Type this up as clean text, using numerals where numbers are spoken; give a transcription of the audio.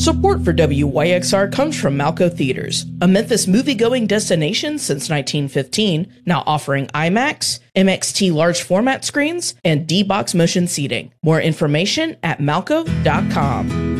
Support for WYXR comes from Malco Theaters, a Memphis movie-going destination since 1915, now offering IMAX, MXT large format screens, and D-Box motion seating. More information at malco.com.